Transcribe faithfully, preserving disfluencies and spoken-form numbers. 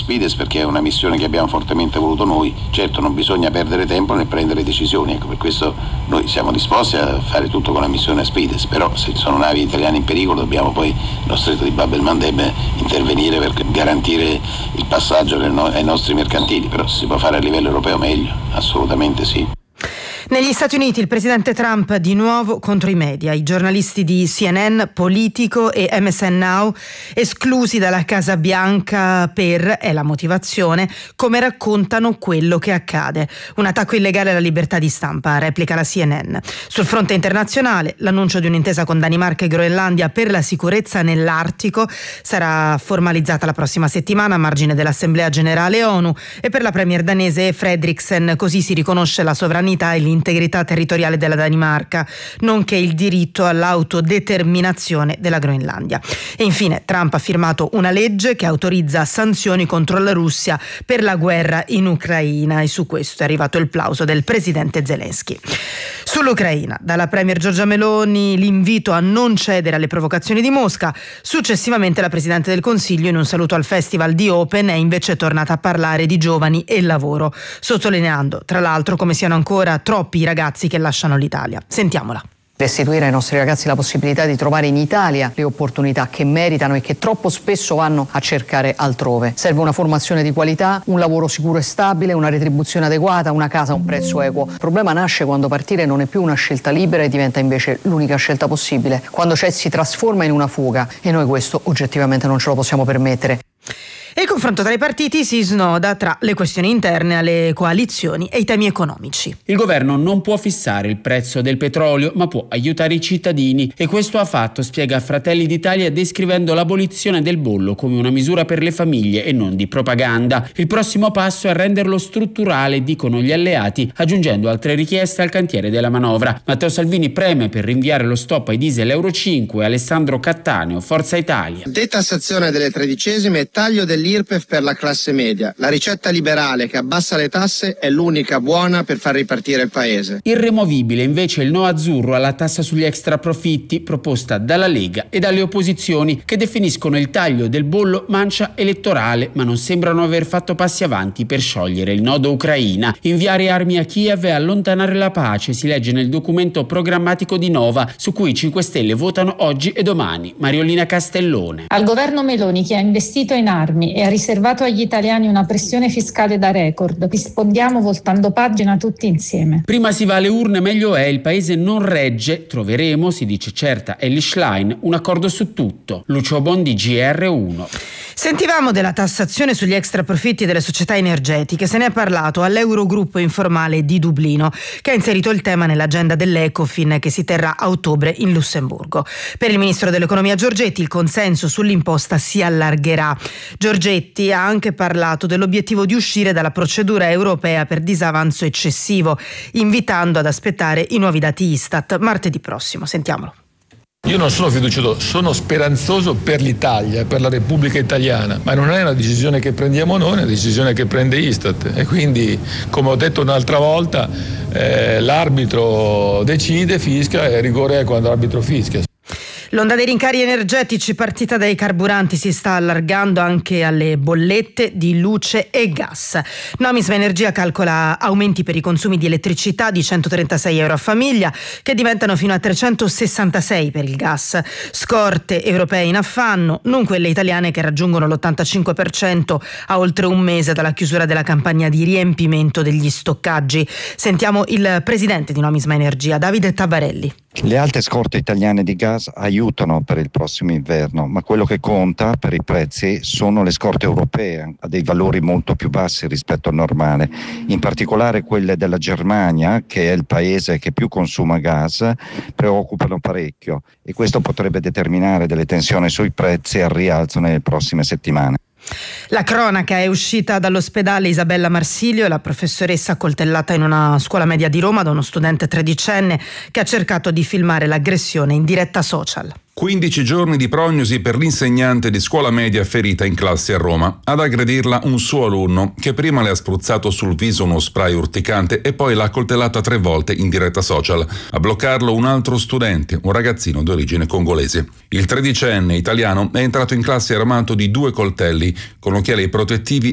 Aspides perché è una missione che abbiamo fortemente voluto noi. Certo, non bisogna perdere tempo nel prendere decisioni, ecco, per questo noi siamo disposti a fare tutto con la missione Aspides, però se ci sono navi italiane in pericolo dobbiamo poi nello stretto di Bab el-Mandeb intervenire per garantire il passaggio ai nostri mercantili, però se si può fare a livello europeo meglio, assolutamente sì. Negli Stati Uniti il presidente Trump di nuovo contro i media, i giornalisti di C N N, Politico e M S N Now esclusi dalla Casa Bianca per, è la motivazione, come raccontano quello che accade. Un attacco illegale alla libertà di stampa, replica la C N N. Sul fronte internazionale l'annuncio di un'intesa con Danimarca e Groenlandia per la sicurezza nell'Artico sarà formalizzata la prossima settimana a margine dell'Assemblea Generale ONU e per la premier danese Fredriksen così si riconosce la sovranità e l'integrità territoriale della Danimarca, nonché il diritto all'autodeterminazione della Groenlandia. E infine Trump ha firmato una legge che autorizza sanzioni contro la Russia per la guerra in Ucraina e su questo è arrivato il plauso del presidente Zelensky. Sull'Ucraina, dalla premier Giorgia Meloni l'invito a non cedere alle provocazioni di Mosca. Successivamente la Presidente del Consiglio in un saluto al Festival di Open è invece tornata a parlare di giovani e lavoro, sottolineando tra l'altro come siano ancora troppi i ragazzi che lasciano l'Italia. Sentiamola. Restituire ai nostri ragazzi la possibilità di trovare in Italia le opportunità che meritano e che troppo spesso vanno a cercare altrove. Serve una formazione di qualità, un lavoro sicuro e stabile, una retribuzione adeguata, una casa a un prezzo equo. Il problema nasce quando partire non è più una scelta libera e diventa invece l'unica scelta possibile, quando cioè si trasforma in una fuga e noi questo oggettivamente non ce lo possiamo permettere. E il confronto tra i partiti si snoda tra le questioni interne alle coalizioni e i temi economici. Il governo non può fissare il prezzo del petrolio, ma può aiutare i cittadini e questo ha fatto, spiega Fratelli d'Italia, descrivendo l'abolizione del bollo come una misura per le famiglie e non di propaganda. Il prossimo passo è renderlo strutturale, dicono gli alleati, aggiungendo altre richieste al cantiere della manovra. Matteo Salvini preme per rinviare lo stop ai diesel Euro cinque, Alessandro Cattaneo, Forza Italia. Detassazione delle tredicesime e taglio dell'I R P E F per la classe media. La ricetta liberale che abbassa le tasse è l'unica buona per far ripartire il paese. Irremovibile invece il no azzurro alla tassa sugli extra profitti proposta dalla Lega e dalle opposizioni che definiscono il taglio del bollo mancia elettorale, ma non sembrano aver fatto passi avanti per sciogliere il nodo Ucraina. Inviare armi a Kiev e allontanare la pace, si legge nel documento programmatico di Nova, su cui i cinque Stelle votano oggi e domani. Mariolina Castellone. Al governo Meloni, che ha investito in armi e ha riservato agli italiani una pressione fiscale da record, rispondiamo voltando pagina tutti insieme. Prima si va alle urne, meglio è. Il paese non regge. Troveremo, si dice certa Elly Schlein, un accordo su tutto. Lucio Bondi, G R uno. Sentivamo della tassazione sugli extra profitti delle società energetiche. Se ne è parlato all'Eurogruppo informale di Dublino, che ha inserito il tema nell'agenda dell'Ecofin che si terrà a ottobre in Lussemburgo. Per il ministro dell'economia Giorgetti il consenso sull'imposta si allargherà. Giorgetti ha anche parlato dell'obiettivo di uscire dalla procedura europea per disavanzo eccessivo, invitando ad aspettare i nuovi dati Istat martedì prossimo. Sentiamolo. Io non sono fiducioso, sono speranzoso per l'Italia, per la Repubblica Italiana, ma non è una decisione che prendiamo noi, è una decisione che prende Istat e quindi, come ho detto un'altra volta, eh, l'arbitro decide, fischia e rigore è quando l'arbitro fischia. L'onda dei rincari energetici partita dai carburanti si sta allargando anche alle bollette di luce e gas. Nomisma Energia calcola aumenti per i consumi di elettricità di centotrentasei euro a famiglia, che diventano fino a trecentosessantasei per il gas. Scorte europee in affanno, non quelle italiane che raggiungono l'ottantacinque per cento a oltre un mese dalla chiusura della campagna di riempimento degli stoccaggi. Sentiamo il presidente di Nomisma Energia, Davide Tabarelli. Le alte scorte italiane di gas aiutano per il prossimo inverno, ma quello che conta per i prezzi sono le scorte europee, a dei valori molto più bassi rispetto al normale, in particolare quelle della Germania, che è il paese che più consuma gas, preoccupano parecchio e questo potrebbe determinare delle tensioni sui prezzi al rialzo nelle prossime settimane. La cronaca è uscita dall'ospedale Isabella Marsilio, la professoressa accoltellata in una scuola media di Roma da uno studente tredicenne che ha cercato di filmare l'aggressione in diretta social. quindici giorni di prognosi per l'insegnante di scuola media ferita in classe a Roma. Ad aggredirla un suo alunno che prima le ha spruzzato sul viso uno spray urticante e poi l'ha accoltellata tre volte in diretta social. A bloccarlo un altro studente, un ragazzino di origine congolese. Il tredicenne italiano è entrato in classe armato di due coltelli con occhiali protettivi